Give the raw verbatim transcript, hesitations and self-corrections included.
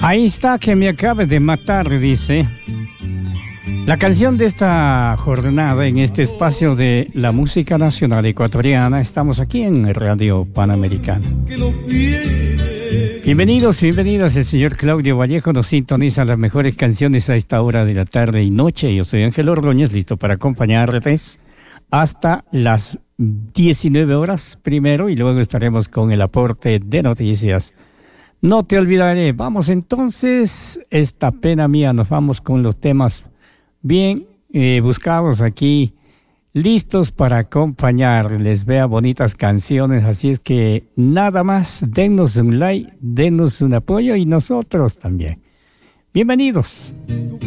Ahí está, que me acabe de matar, dice. La canción de esta jornada en este espacio de la música nacional ecuatoriana. Estamos aquí en Radio Panamericana. Bienvenidos, bienvenidas. El señor Claudio Vallejo nos sintoniza las mejores canciones a esta hora de la tarde y noche. Yo soy Ángel Ordóñez, listo para acompañarles hasta las diecinueve horas primero y luego estaremos con el aporte de noticias. No te olvidaré. Vamos entonces, esta pena mía, nos vamos con los temas bien eh, buscados aquí, listos para acompañarles. Vea bonitas canciones, así es que nada más, dennos un like, dennos un apoyo y nosotros también. Bienvenidos.